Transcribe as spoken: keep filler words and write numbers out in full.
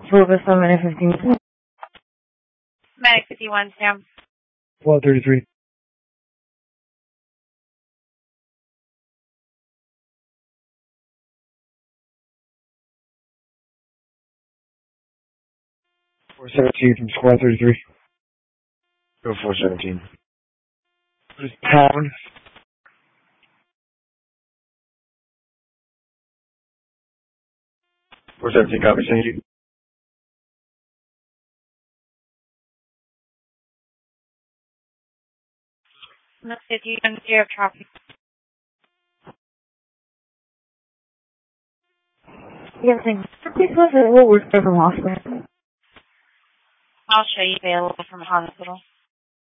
Louisville seven and fifteen. Medic fifty-one, Sam. one thirty-three. four seventeen from squad thirty-three. Go four seventeen. Just pound. four seventeen, copy, thank you. Medic fifty-one, zero traffic. Yes, thank you. Please was it what was from hospital? I'll show you available from hospital.